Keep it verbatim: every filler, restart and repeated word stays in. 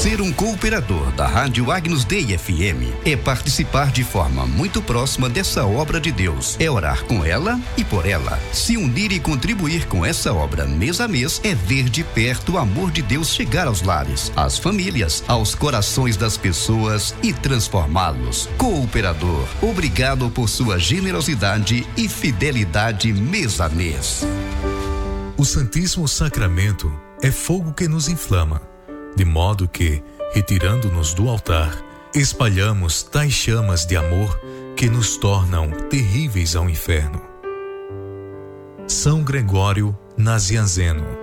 Ser um cooperador da Rádio Agnus Dei F M é participar de forma muito próxima dessa obra de Deus. É orar com ela e por ela. Se unir e contribuir com essa obra mês a mês é ver de perto o amor de Deus chegar aos lares, às famílias, aos corações das pessoas e transformá-los. Cooperador, obrigado por sua generosidade e fidelidade mês a mês. O Santíssimo Sacramento é fogo que nos inflama, de modo que, retirando-nos do altar, espalhamos tais chamas de amor que nos tornam terríveis ao inferno. São Gregório Nazianzeno.